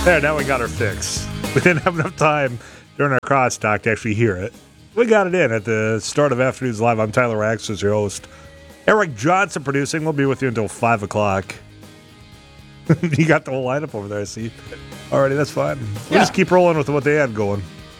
There, now we got our fix. We didn't have enough time during our crosstalk to actually hear it. We got it in at the start of Afternoons Live. I'm Tyler Axis, your host. Eric Johnson producing. We'll be with you until 5 o'clock. You got the whole lineup over there, I see. Alrighty, that's fine. We'll just keep rolling with what they had going.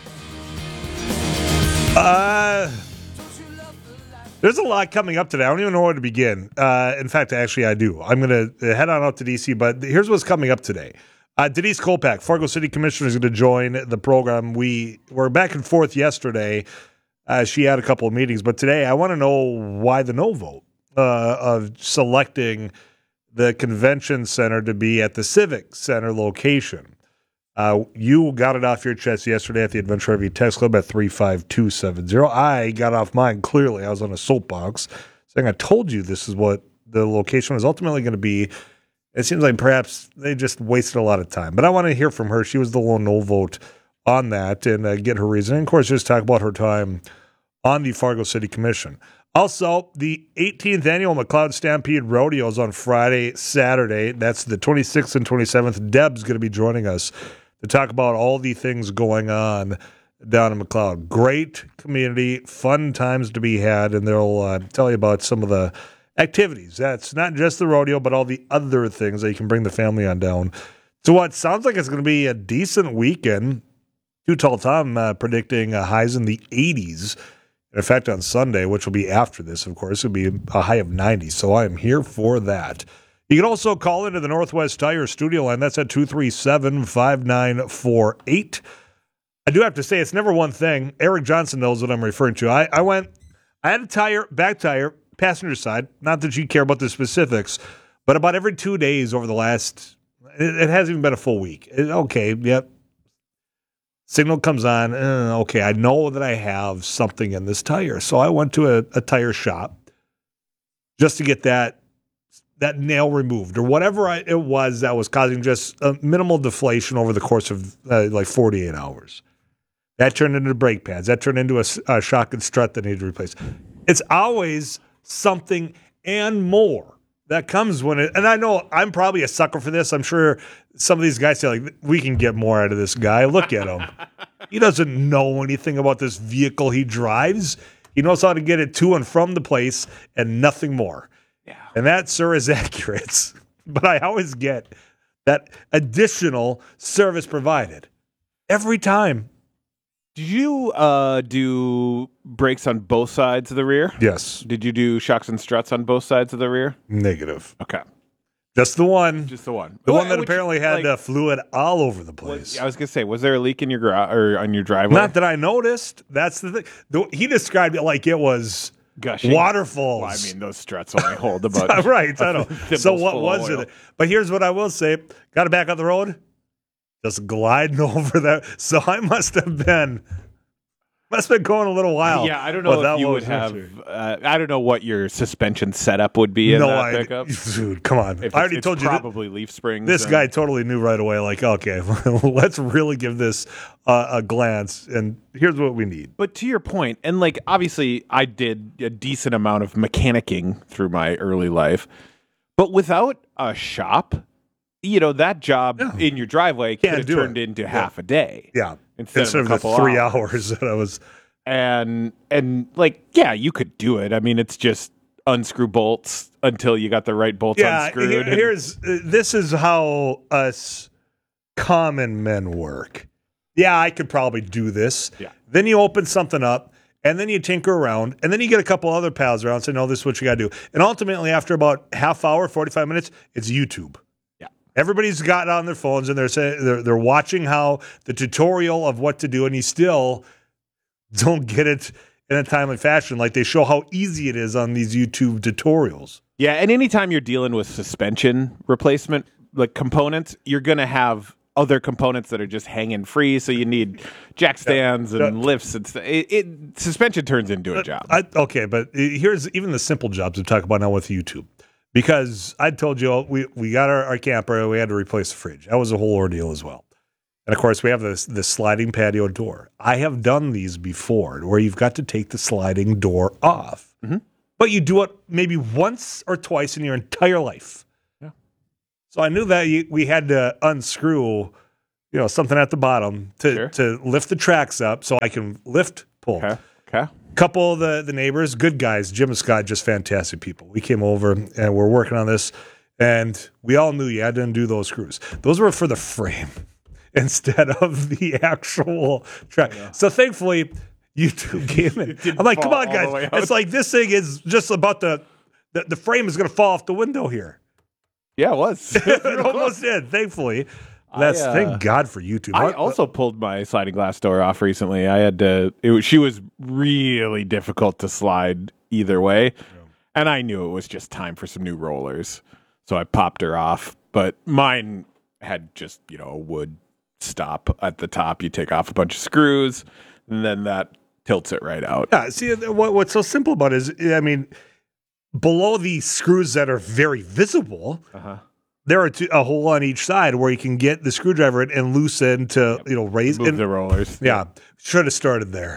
There's a lot coming up today. I don't even know where to begin. In fact, actually, I do. I'm going to head on out to D.C., but here's what's coming up today. Denise Kolpak, Fargo City Commissioner, is going to join the program. We were back and forth yesterday. She had a couple of meetings, but today I want to know why the no vote of selecting the convention center to be at the Civic Center location. You got it off your chest yesterday at the Adventure RV Text Club at 35270. I got off mine clearly. I was on a soapbox saying I told you this is what the location was ultimately going to be. It seems like perhaps they just wasted a lot of time. But I want to hear from her. She was the lone no vote on that and get her reason. And, of course, just talk about her time on the Fargo City Commission. Also, the 18th annual McLeod Stampede Rodeo is on Friday, Saturday. That's the 26th and 27th. Deb's going to be joining us to talk about all the things going on down in McLeod. Great community, fun times to be had, and they'll tell you about some of the activities. That's not just the rodeo, but all the other things that you can bring the family on down. So what sounds like it's going to be a decent weekend. Too Tall Tom predicting highs in the 80s. In fact, on Sunday, which will be after this, of course, it'll be a high of 90. So I am here for that. You can also call into the Northwest Tire studio line. That's at 237-5948. I do have to say, it's never one thing. Eric Johnson knows what I'm referring to. I had a tire, back tire, passenger side. Not that you care about the specifics, but about every 2 days over the last, it hasn't even been a full week. Okay, yep. Signal comes on. Okay, I know that I have something in this tire. So I went to a tire shop just to get that nail removed or whatever it was that was causing just a minimal deflation over the course of like 48 hours. That turned into brake pads. That turned into a shock and strut that needed to replace. It's always something and more that comes when it, and I know I'm probably a sucker for this. I'm sure some of these guys say, like, we can get more out of this guy. Look at him. He doesn't know anything about this vehicle he drives. He knows how to get it to and from the place and nothing more. Yeah. And that, sir, is accurate. But I always get that additional service provided every time. Did you do brakes on both sides of the rear? Yes. Did you do shocks and struts on both sides of the rear? Negative. Okay. Just the one. Just the one. The one that apparently had fluid all over the place. I was going to say, was there a leak in your garage or on your driveway? Not that I noticed. That's the thing. He described it like it was gushing waterfalls. Well, I mean, those struts only hold about right. I know. So what was it? But here's what I will say. Got to back on the road. Just gliding over there. So I must have been going a little while. Yeah, I don't know if you would have. I don't know what your suspension setup would be in that pickup. Dude, come on. I already told you. Probably leaf springs. This guy totally knew right away, like, okay, let's really give this a glance. And here's what we need. But to your point, and like, obviously, I did a decent amount of mechanicking through my early life. But without a shop, that job in your driveway could have turned into half a day. Yeah. Instead of the 3 hours that I was. And you could do it. I mean, it's just unscrew bolts until you got the right bolts unscrewed. This is how us common men work. Yeah, I could probably do this. Yeah. Then you open something up, and then you tinker around, and then you get a couple other pals around and say, no, this is what you got to do. And ultimately, after about half hour, 45 minutes, it's YouTube. Everybody's got on their phones and they're watching how the tutorial of what to do, and you still don't get it in a timely fashion. Like they show how easy it is on these YouTube tutorials. Yeah, and anytime you're dealing with suspension replacement like components, you're going to have other components that are just hanging free. So you need jack stands and lifts. And suspension turns into a job. Okay, but here's even the simple jobs we talk about now with YouTube. Because I told you we got our camper, we had to replace the fridge. That was a whole ordeal as well. And of course, we have this sliding patio door. I have done these before, where you've got to take the sliding door off, but you do it maybe once or twice in your entire life. Yeah. So I knew that we had to unscrew something at the bottom to lift the tracks up so I can pull. Okay. Couple of the neighbors, good guys, Jim and Scott, just fantastic people. We came over and we're working on this, and we all knew you had to undo those screws. Those were for the frame instead of the actual track. So thankfully, YouTube came in. I'm like, come on, guys. It's like this thing is just about the frame is going to fall off the window here. Yeah, it was. It almost did, thankfully. Thank God for YouTube. I also pulled my sliding glass door off recently. I had to. She was really difficult to slide either way, and I knew it was just time for some new rollers, so I popped her off. But mine had just a wood stop at the top. You take off a bunch of screws, and then that tilts it right out. Yeah. See, what's so simple about it is, below the screws that are very visible. There are a hole on each side where you can get the screwdriver and loosen to, raise. Move the rollers. Yeah. Should have started there.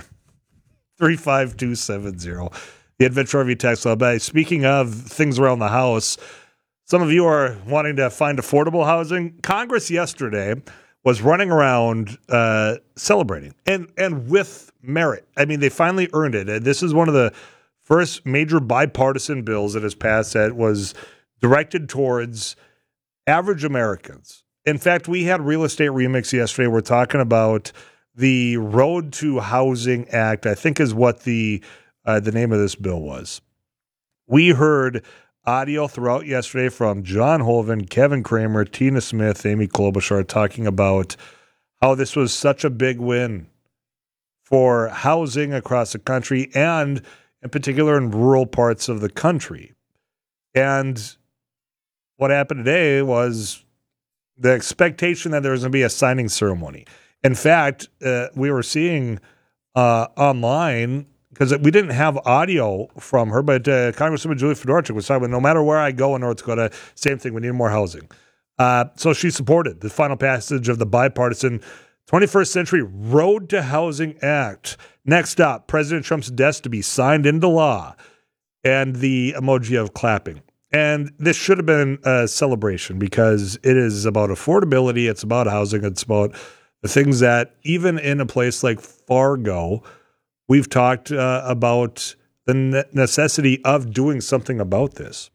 35270. The Adventure RV text line. Speaking of things around the house, some of you are wanting to find affordable housing. Congress yesterday was running around celebrating and with merit. They finally earned it. This is one of the first major bipartisan bills that has passed that was directed towards average Americans. In fact, we had Real Estate Remix yesterday. We're talking about the Road to Housing Act, I think is what the name of this bill was. We heard audio throughout yesterday from John Hoeven, Kevin Kramer, Tina Smith, Amy Klobuchar talking about how this was such a big win for housing across the country and in particular in rural parts of the country. And what happened today was the expectation that there was going to be a signing ceremony. In fact, we were seeing online, because we didn't have audio from her, but Congresswoman Julie Fedorchuk was talking about, no matter where I go in North Dakota, same thing, we need more housing. So she supported the final passage of the bipartisan 21st Century Road to Housing Act. Next up, President Trump's desk to be signed into law, and the emoji of clapping. And this should have been a celebration because it is about affordability. It's about housing. It's about the things that even in a place like Fargo, we've talked about the necessity of doing something about this.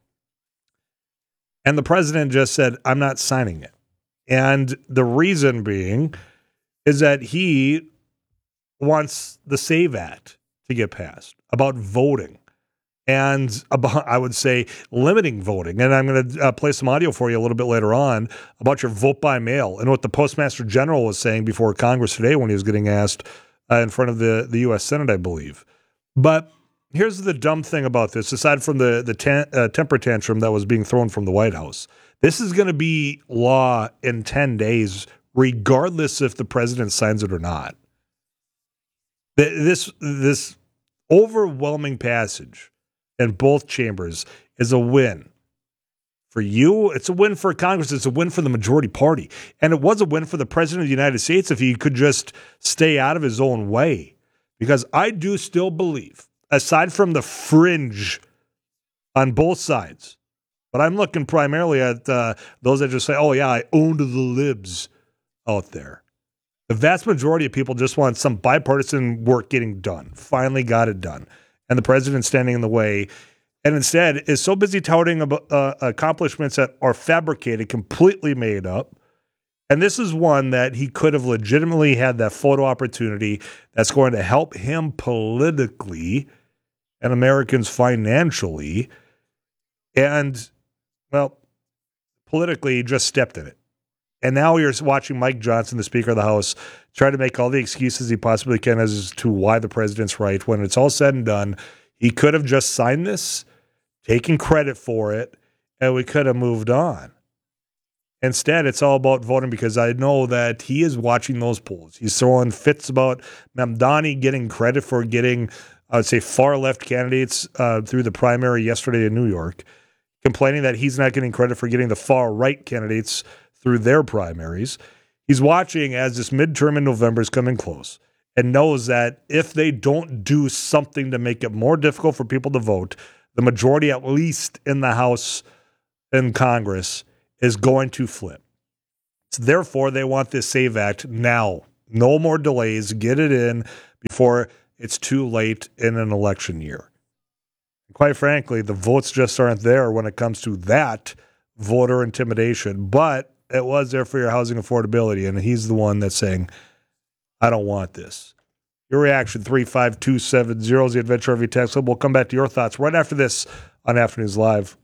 And the president just said, I'm not signing it. And the reason being is that he wants the SAVE Act to get passed about voting. And about, I would say, limiting voting. And I'm going to play some audio for you a little bit later on about your vote by mail and what the Postmaster General was saying before Congress today when he was getting asked in front of the U.S. Senate, I believe. But here's the dumb thing about this, aside from the temper tantrum that was being thrown from the White House. This is going to be law in 10 days, regardless if the president signs it or not. This overwhelming passage in both chambers is a win for you. It's a win for Congress. It's a win for the majority party. And it was a win for the president of the United States if he could just stay out of his own way. Because I do still believe, aside from the fringe on both sides, but I'm looking primarily at those that just say, oh, yeah, I owned the libs out there. The vast majority of people just want some bipartisan work getting done. Finally got it done. And the president standing in the way, and instead is so busy touting about, accomplishments that are fabricated, completely made up. And this is one that he could have legitimately had that photo opportunity that's going to help him politically and Americans financially. And, well, politically, he just stepped in it. And now you're watching Mike Johnson, the Speaker of the House, try to make all the excuses he possibly can as to why the president's right. When it's all said and done, he could have just signed this, taken credit for it, and we could have moved on. Instead, it's all about voting because I know that he is watching those polls. He's throwing fits about Mamdani getting credit for getting, I would say, far-left candidates through the primary yesterday in New York, complaining that he's not getting credit for getting the far-right candidates through their primaries. He's watching as this midterm in November is coming close and knows that if they don't do something to make it more difficult for people to vote, the majority, at least in the House and Congress, is going to flip. So therefore, they want this SAVE Act now. No more delays. Get it in before it's too late in an election year. Quite frankly, the votes just aren't there when it comes to that voter intimidation, but it was there for your housing affordability, and he's the one that's saying, I don't want this. Your reaction, 35270 is the Adventure RV text. We'll come back to your thoughts right after this on Afternoons Live.